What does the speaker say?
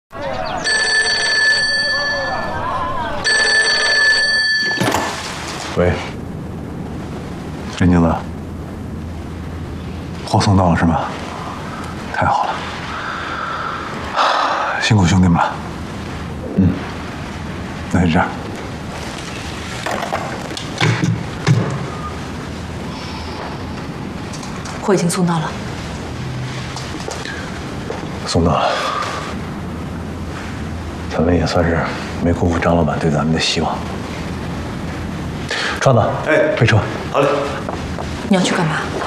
喂，任经子，货送到了是吗？太好了，辛苦兄弟们了。那就这样。 货已经送到了。 送到了，咱们也算是没辜负张老板对咱们的希望。川子，哎，推车。好嘞。 你要去干嘛？